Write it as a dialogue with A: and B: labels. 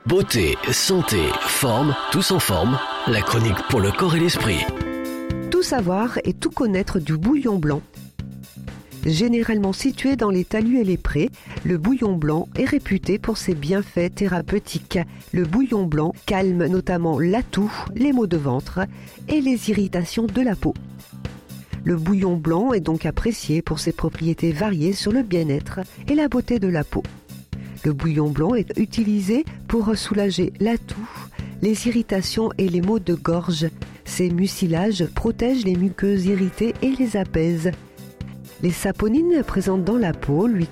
A: Beauté, santé, forme, tous en forme. La chronique pour le corps et l'esprit.
B: Tout savoir et tout connaître du bouillon blanc. Généralement situé dans les talus et les prés, le bouillon blanc est réputé pour ses bienfaits thérapeutiques. Le bouillon blanc calme notamment la toux, les maux de ventre et les irritations de la peau. Le bouillon blanc est donc apprécié pour ses propriétés variées sur le bien-être et la beauté de la peau. Le bouillon blanc est utilisé pour soulager la toux, les irritations et les maux de gorge. Ces mucilages protègent les muqueuses irritées et les apaisent. Les saponines présentes dans la peau lui